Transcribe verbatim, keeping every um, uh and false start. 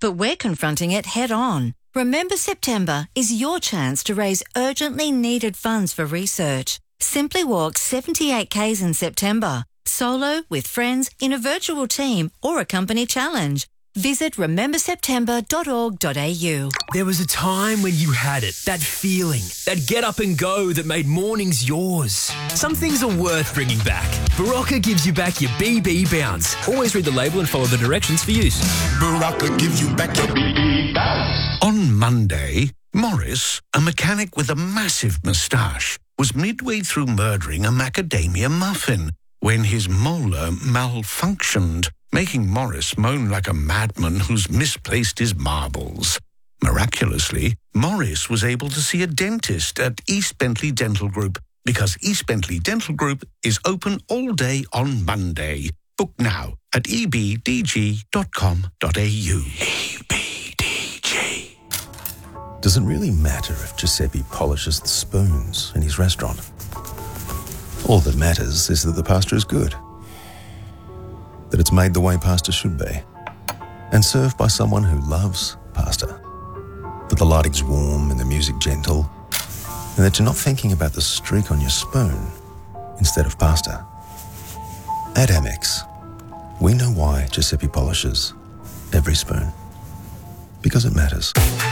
but we're confronting it head on. Remember September is your chance to raise urgently needed funds for research. Simply walk seventy-eight kays in September, solo, with friends, in a virtual team or a company challenge. Visit remember september dot org dot a u. There was a time when you had it, that feeling, that get up and go that made mornings yours. Some things are worth bringing back. Barocca gives you back your B B bounce. Always read the label and follow the directions for use. Barocca gives you back your B B bounce. On Monday, Morris, a mechanic with a massive moustache, was midway through murdering a macadamia muffin when his molar malfunctioned, making Morris moan like a madman who's misplaced his marbles. Miraculously, Morris was able to see a dentist at East Bentley Dental Group because East Bentley Dental Group is open all day on Monday. Book now at e b d g dot com dot a u. E B D G. Does it really matter if Giuseppe polishes the spoons in his restaurant? All that matters is that the pasta is good, that it's made the way pasta should be, and served by someone who loves pasta, that the lighting's warm and the music gentle, and that you're not thinking about the streak on your spoon instead of pasta. At Amex, we know why Giuseppe polishes every spoon, because it matters.